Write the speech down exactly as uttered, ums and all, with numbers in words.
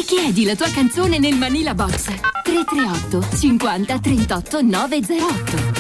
Chiedi la tua canzone nel Manila Box tre tre otto cinquanta trentotto novecentotto.